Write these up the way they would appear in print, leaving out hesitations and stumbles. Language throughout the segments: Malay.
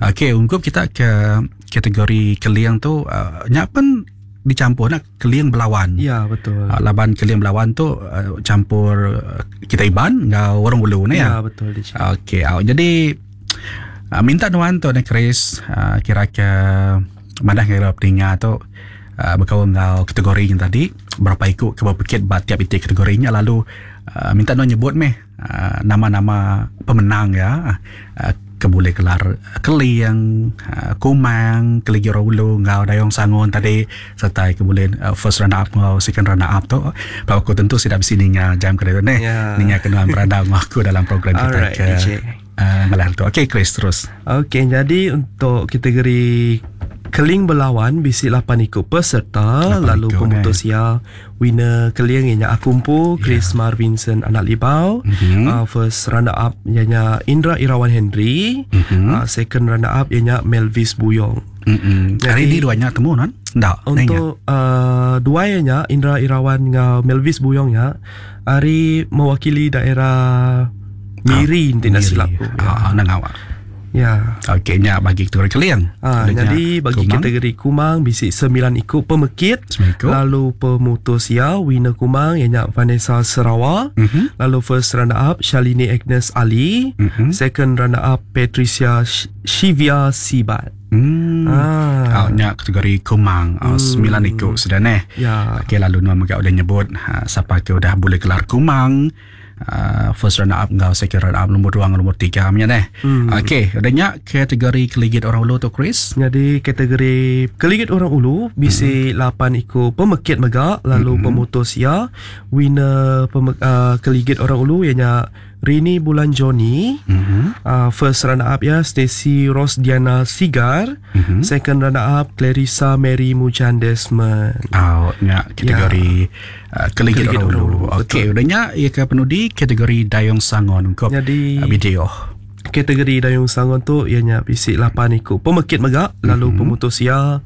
Okey, untuk kita ke kategori keliang tu, nyak pun dicampur nak keliang berlawan. Ya, betul. Laban keliang berlawan tu campur kita Iban ngau orang Ulu ni ya. Ya, betul. Okey, jadi minta nuan tu ni Chris, kira-kira mana kira peningat tu berkawan ngau kategori yang tadi berapa ikut ke berpikir tiap itu kategorinya, lalu minta nuan nyebut nama-nama pemenang ya. Boleh gelar keliang, kumang, keligi ulu, ngau dayong sangon tadi, serta kemudian first runner up ngau second runner up tu. Bahawa aku tentu tidak bisa ninya jam kedua ni. Ninya kena berada dengan aku dalam program kita ke ngalah tu. Okey Chris, terus. Okey, jadi untuk kategori keling berlawan bisi 8 ikut peserta, lalu pemutus ya winner keliang ianya Akumpu Chris Marvinson anak Libau. First runner up ianya Indra Irawan Henry. Second runner up ianya Melvis Buyong. Hari ini duanya temu kan? Tak. Untuk dua ianya Indra Irawan dengan Melvis Buyong ya, hari mewakili daerah Miri tidak silap aku. Nangawak. Ya. Okey, nya bagi kategori keliang. Jadi bagi kumang, kategori kumang bisi 9 ikut pemekit. Lalu pemutus ya winner kumang ianya Vanessa Serawa. Lalu first runner up Shalini Agnes Ali. Second runner up Patricia Shivia Sibat. Nya kategori kumang 9 ikut sudah ni. Ya. Okey, lalu nuan megak udah nyebut siapa ke udah boleh gelar kumang. First runner up ngau, second runner up, nombor 2 nombor 3 macam ni. Okey, adanya kategori keligit orang Ulu tu Chris. Jadi kategori keligit orang Ulu bisi 8 ikut pemekit megak, lalu pemutus ya winner keligit orang Ulu ianya Rini Bulan Joni. First runner up ya Stacy Rosdiana Sigar. Second runner up Clarissa Mary Mujan Desmond. Nya kategori keligit orang Ulu. Okey, udahnya ia ke penudi kategori Dayung Sangon untuk video. Kategori Dayung Sangon tu ianya bisi 8 ikut pemekit megak, lalu pemutus ya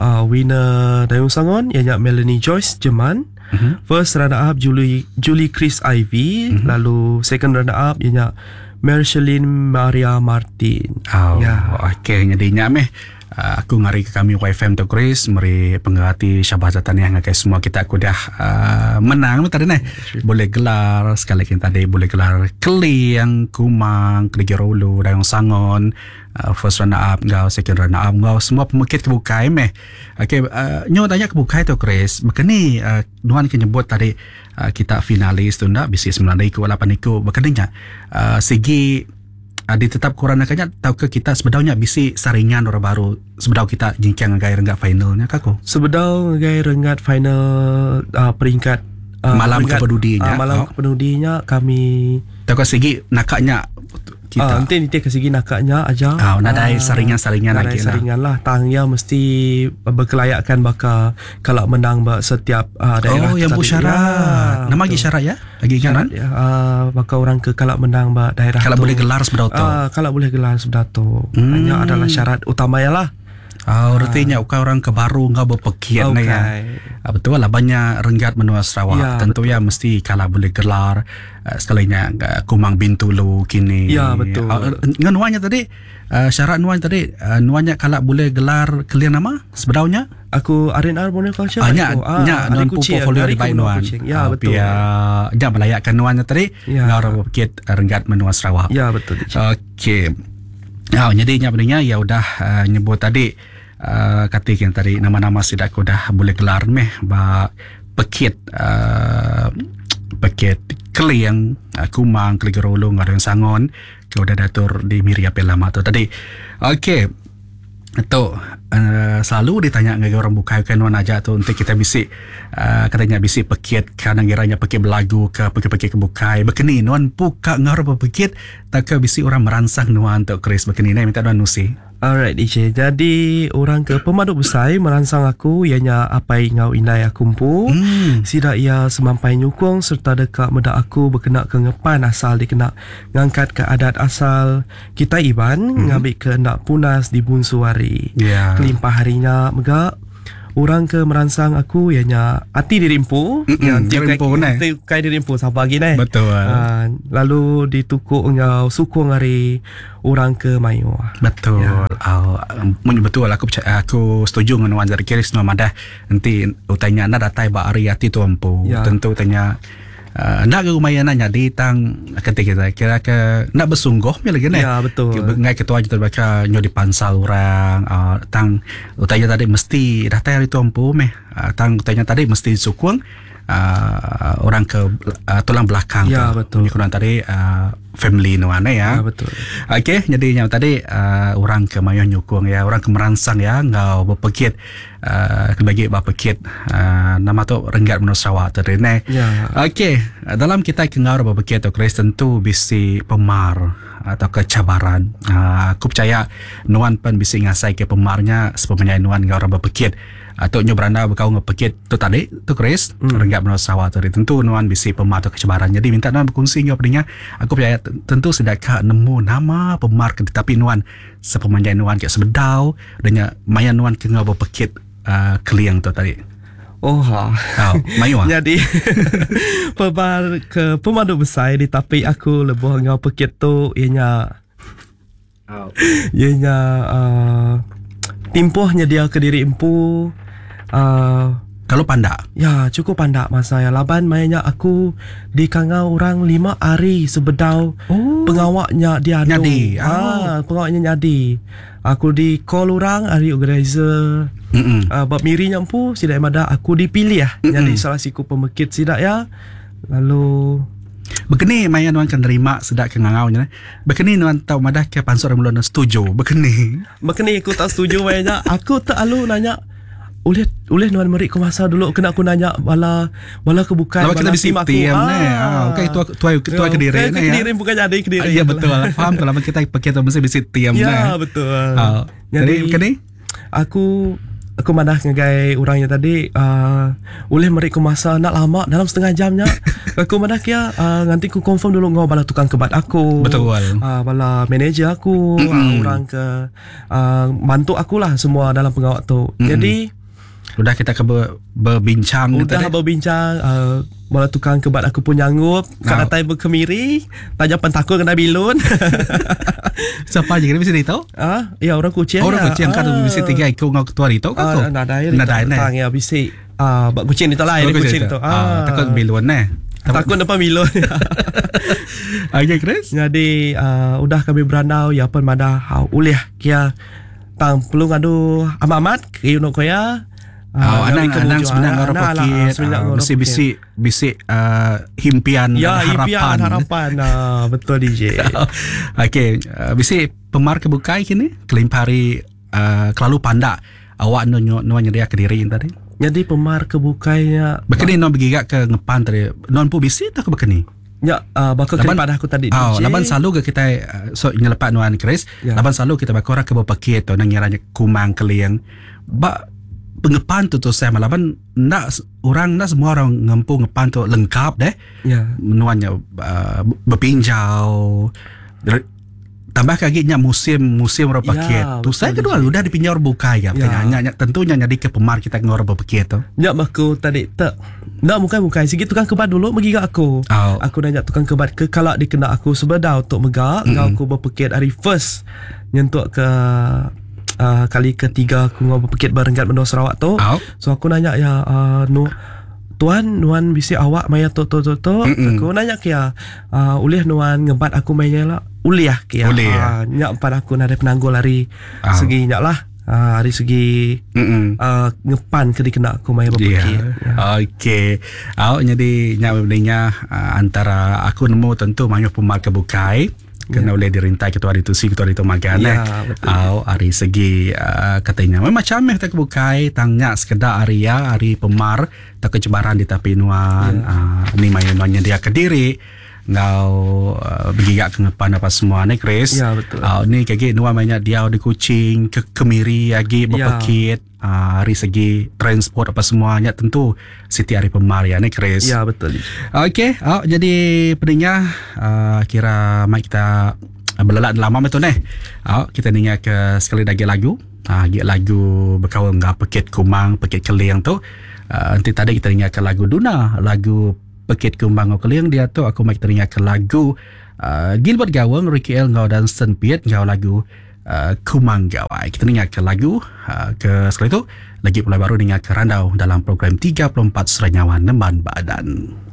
winner Dayung Sangon ianya Melanie Joyce Jeman. First runner up Julie Chris Ivy. Lalu second runner up ianya Marceline Maria Martin. Okey, jadinya aku ngari ke kami YFM tu Chris, meri pengerti syabazatan yang ngakai semua kita aku dah menang tadi ni. Boleh gelar sekali kita tadi boleh gelar keliang, kumang, keligi rulu, dayung sangon, first runner up ngau, second runner up ngau, semua pemekit kebukai Okey, nyo tanya kebukai tu Chris. Makani nuan kenyebut tadi kita finalis tu ndak bisi 9 ikut 8 ikut. Makanya segi ditetap korang nakanya tahu ke kita sebedaunya bisi saringan orang baru sebedau kita jingkang ngai renggat finalnya kako. Sebedau ngai renggat final peringkat malam kepedudinya. Malam kepedudinya kami tahu ke segi nakaknya kita. Nanti ke segi nakaknya aja. Nadai saringan lagi lah. Saringan lah. Tangnya mesti berkelayakan bakal kalau menang setiap daerah. Yang bersyarat. Nama lagi syarat ya? Lagi kanan? Ya, bakal orang ke kalau menang daerah kalau boleh gelar sebedau tu. Kalau boleh gelar sebedau tu. Hanya adalah syarat utamanya lah. Artinya orang ke baru ngau berpekiat ya. Betul lah, banyak renggat menua Sarawak. Tentu betul. Ya mesti kalau boleh gelar sekalinya kumang bintulu kini. Ya betul. Dengan nuanya tadi syarat nuanya tadi nuanya kalau boleh gelar kalian nama sebedaunya aku R&R Monoculture. Nya non portfolio di baik nuan. Ya betul. Ya melayakkan nuanya tadi ngau berpekit renggat menua Sarawak. Ya betul. Okey. Jadinya benarnya ya udah nyebut tadi katakan tadi nama-nama sidak aku dah boleh gelar pekit keliang, kumang, keligi rolong, ada yang sangon kau dah datur di Miria Pelama tu tadi. Okey, tu selalu ditanya dengan orang bukai kan nuan aja tu untuk kita bisik katanya bisik pekit kadang kiranya pekit belagu ke pekit kebukai bekeni nuan buka ngaro pekit tak ke bisik orang meransang nuan tu Chris bekeni ni minta nuan nusi. Alright DJ, jadi orang ke pemaduk besai meransang aku ianya apai ngau indai akumpu. Sida ia semampai nyukung serta dekat medak aku berkenak ke ngepan asal dikena ngangkat ke adat asal kita Iban ngambil ke ndak punas di Bunsuari. Kelimpah harinya megak orang ke merangsang aku ianya hati dirimpu dirimpu kai dirimpu sabar lagi neh. Betul. Lalu ditukuk ngau sukung hari orang ke mayu. Betul. Betul aku setuju dengan Wan Zari Kiris no madah nanti utanya nak datai ba ari hati tu ampu. Tentu tanya nak ke rumah nanya di tang ketika kita kira ke nak bersungguh me lagi ni. Ya betul. Ngai ketua je terbaka nyo di pansal orang tang utanya tadi mesti datai hari tu ampu me. Tang utanya tadi mesti sukung orang ke tulang belakang. Ya betul. Kurang tadi family nuana ya. Ya betul. Okey, jadi yang tadi orang ke mayo nyukung ya, orang ke merangsang ya, ngau berpekit bagi berpekit nama tu renggat menusawak tadi ni. Ya. Okey, dalam kita ke ngau berpekit tu Chris tentu bisi pemar atau kecabaran. Aku percaya nuan pun bisi ngasai ke pemarnya sepemanya nuan ngau berpekit. Atau nyo beranda berkau ngepekit tu tadi tu Chris renggat menusawak tadi tentu nuan bisi pemar tu kecabaran. Jadi minta nuan berkongsi ngau pedenya. Aku percaya tentu sedekah nemu nama pemar ke tapi nuan sepemanjai nuan ke sebedau dan maya nuan ke ngau berpekit keliang tu tadi. Mayu Jadi pemar ke pemandu besar di tapi aku lebih ngau pekit tu ianya timpuhnya dia ke diri empu. Kalau pandak? Ya, cukup pandak masa ya. Laban mainnya aku di kangau orang 5 hari sebedau. Pengawaknya dia ada. Nyadi. Pengawaknya nyadi. Aku di call orang hari organizer. Bab mirinya empu sidak mada aku dipilih ya. Jadi salah siku pemekit sidak ya. Lalu begini maya nuan kan terima sedak ke ngangau nya. Begini nuan tahu madah ke pansor mulon setuju. Begini aku tak setuju mayanya. Aku tak alu nanya Uleh nuan meri ko masa dulu kena aku nanya bala kebukan bala kita bisi tiam ne. Okey tuai Kediri ne ya. Kediri bukan jadi Kediri. Ya betul. Faham tu lama kita pakai tu mesti bisi tiam ne. Ya betul. Jadi begini aku madah ngagai orangnya tadi uleh meri ko masa nak lama dalam setengah jamnya. Aku madah kia nanti aku confirm dulu ngau bala tukang kebat aku. Betul. Bala manager aku, orang ke bantu aku lah semua dalam pengawak tu. Jadi sudah kita ke berbincang. Bala tukang kebat aku pun nyanggup. Kena tai berkemiri. Tanya pentakut kena bilun. Siapa je kena bisa dito? Ya orang Kuching. Orang Kuching kan bisa tiga ikut ngau ketua dito kan? Nadai ya bisa. Bak Kuching dito lah. Kuching dito. Takut bilun ne. Takut apa bilun. Okey Chris. Jadi udah kami berandau ya pun madah ulih kia tang pelung adu amat ke unuk koya. Anang sebenarnya ngoro pakit bisi himpian harapan betul DJ. Okey bisi pemar kebukai kini kelimpari kelalu pandak awak no nyedia Kediri tadi. Jadi pemar kebukainya begini non begigak ke ngepan tadi non pu bisi tak ke begini. Ya, bakal pada aku tadi DJ. Laban selalu ke kita so nyelepak nuan Chris. Laban selalu kita bakora ke bapakit atau nang nyaranya kumang keliang. Pengepan tu saya malaban nak semua orang ngempu ngepan tu lengkap deh. Nuannya berpinjau. Tambah kaginya musim orang paket. Tu saya kedua sudah dipinjau orang bukai ya. Tentunya jadi ke pemar kita ngor berpaket tu. Ya aku tadi tak nak bukai sikit tukang kebat dulu bagi aku. Aku nanya tukang kebat ke kalau dikena aku sebedau untuk megak aku berpaket hari first nyentuk ke kali ketiga aku ngau berpaket barenggat Bandar Sarawak tu. So aku nanya ya tuan nuan bisi awak maya tu. Aku nanya kia ulih nuan ngebat aku maya lah. Ulih kia. Nyak pada aku nada penanggul hari segi nyak lah. Hari segi ngepan ke dikena aku maya berpaket. Okey. Jadi nyak bedanya antara aku nemu tentu maya pemar kebukai. Kena boleh dirintai ketua itu makan hari segi katanya macam tak kebukai tangnya sekedar hari pemar tak kecebaran di tapi nuan ni mayu nuannya dia Kediri ngau begigak ke ngepan apa semua ni Chris. Betul. Ni kaki nuan banyak dia di Kuching ke Kemiri lagi berpakit hari segi transport apa semuanya tentu Siti hari pemar ya ni Chris. Ya betul. Okey, jadi pendengar kira mai kita Belalak lama betul kita dengar ke sekali lagi lagu. Lagu berkawan dengan Pekit Kumang, Pekit Keling tu. Nanti tadi kita dengar ke lagu Duna, lagu Pekit Kumang ngau Keling dia tu. Aku mai kita dengar ke lagu Gilbert Gawang, Ricky L ngau dan Stan Piet ngau lagu Kumang Gawai. Kita dengar ke lagu ke sekali tu lagi pula baru dengar ke Randau dalam program 34 Serenyawan Neman Badan.